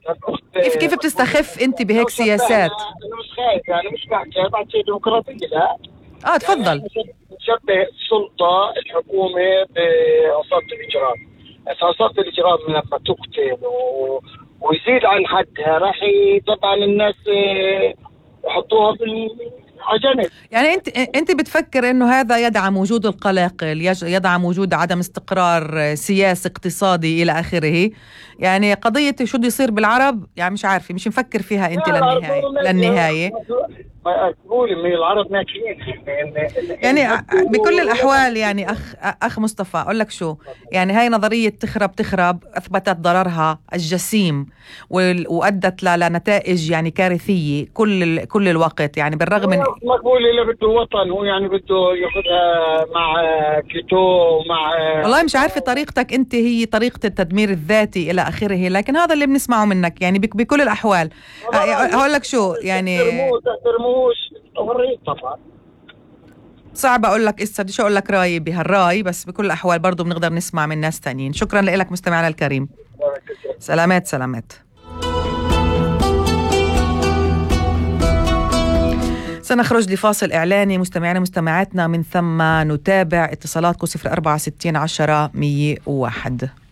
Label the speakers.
Speaker 1: كيف بتستخف انت بهيك سياسات؟
Speaker 2: انا مش خايف، يعني مش بحكي بعد شيء ديمقراطيه، لا.
Speaker 1: تفضل.
Speaker 2: نشبه السلطه الحكومه بعصابه الاجرام. عصابه الاجرام لما تقتل ويزيد عن حدها راح طبعا الناس يحطوها على جنب.
Speaker 1: يعني انت بتفكر انه هذا يدعم وجود القلاقل، يدعم وجود عدم استقرار سياسي اقتصادي الى اخره؟ يعني قضية شو بده يصير بالعرب يعني مش عارفة، مش مفكر فيها انت للنهاية.
Speaker 2: مقبولة من العرب ناجحين
Speaker 1: يعني بكل الأحوال. يعني أخ مصطفى أقول لك شو، يعني هاي نظرية تخرب أثبتت ضررها الجسيم وأدت لنتائج يعني كارثية كل الوقت. يعني بالرغم من
Speaker 2: مقبولة اللي بده وطن، هو يعني بده ياخذها مع كيتو مع
Speaker 1: والله مش عارفة طريقتك أنت هي طريقة التدمير الذاتي إلى آخره، لكن هذا اللي بنسمعه منك يعني بكل الأحوال. هقول لك شو يعني
Speaker 2: تحترموش حرية طبعا.
Speaker 1: صعب أقول لك شو أقول لك رأيي بهالرأي، بس بكل الأحوال برضو بنقدر نسمع من ناس تانيين. شكرا لك مستمعنا الكريم. سلامات. سنخرج لفاصل إعلاني مستمعينا مستمعاتنا، من ثم نتابع اتصالاتكم 0460 10 101.